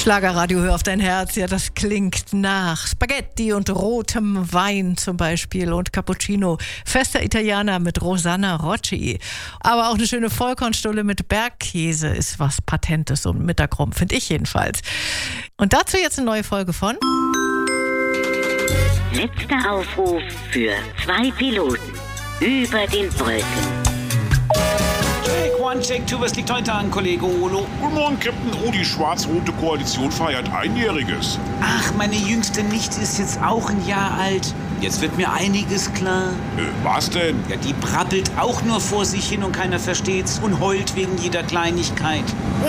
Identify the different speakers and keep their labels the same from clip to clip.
Speaker 1: Schlagerradio, hör auf dein Herz, ja, das klingt nach Spaghetti und rotem Wein zum Beispiel und Cappuccino. Fester Italiener mit Rosanna Rocci. Aber auch eine schöne Vollkornstulle mit Bergkäse ist was Patentes und Mittagrum, finde ich jedenfalls. Und dazu jetzt eine neue Folge von
Speaker 2: Letzter Aufruf für 2 Piloten über den Wolken.
Speaker 3: Check 1, Check 2, was liegt heute an, Kollege Olo?
Speaker 4: Guten Morgen, Captain. Oh, die schwarz-rote Koalition feiert Einjähriges.
Speaker 3: Ach, meine jüngste Nichte ist jetzt auch ein Jahr alt. Jetzt wird mir einiges klar.
Speaker 4: Was denn?
Speaker 3: Ja, die brabbelt auch nur vor sich hin und keiner versteht's und heult wegen jeder Kleinigkeit.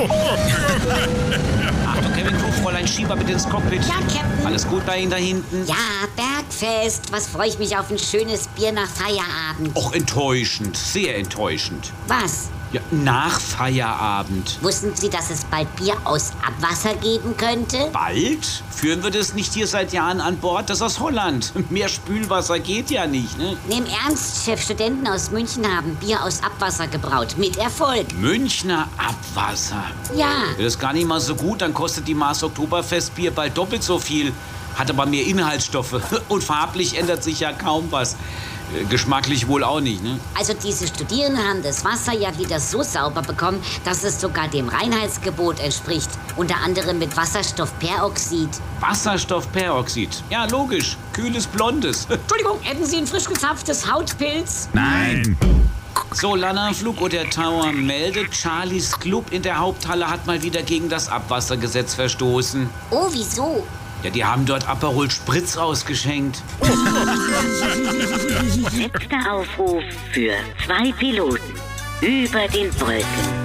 Speaker 3: Achtung, Kevin, Fräulein, Schieber bitte ins Cockpit.
Speaker 5: Ja, Captain.
Speaker 3: Alles gut bei Ihnen da hinten?
Speaker 5: Ja, Bergfest. Was freue ich mich auf ein schönes Bier nach Feierabend.
Speaker 3: Och, enttäuschend, sehr enttäuschend.
Speaker 5: Was?
Speaker 3: Ja, nach Feierabend.
Speaker 5: Wussten Sie, dass es bald Bier aus Abwasser geben könnte?
Speaker 3: Bald? Führen wir das nicht hier seit Jahren an Bord? Das ist aus Holland. Mehr Spülwasser geht ja nicht, ne?
Speaker 5: Im Ernst, Chef, Studenten aus München haben Bier aus Abwasser gebraut. Mit Erfolg.
Speaker 3: Münchner Abwasser.
Speaker 5: Ja.
Speaker 3: Das ist gar nicht mal so gut. Dann kostet die Maß Oktoberfestbier bald doppelt so viel. Hat aber mehr Inhaltsstoffe. Und farblich ändert sich ja kaum was. Geschmacklich wohl auch nicht, ne?
Speaker 5: Also diese Studierenden haben das Wasser ja wieder so sauber bekommen, dass es sogar dem Reinheitsgebot entspricht. Unter anderem mit Wasserstoffperoxid.
Speaker 3: Wasserstoffperoxid. Ja, logisch. Kühles Blondes.
Speaker 5: Entschuldigung, hätten Sie ein frisch gezapftes Hautpilz?
Speaker 4: Nein.
Speaker 3: So, Lana, Flug oder Tower meldet, Charlies Club in der Haupthalle hat mal wieder gegen das Abwassergesetz verstoßen.
Speaker 5: Oh, wieso?
Speaker 3: Ja, die haben dort Aperol Spritz ausgeschenkt.
Speaker 2: Letzter Aufruf für 2 Piloten über den Wolken.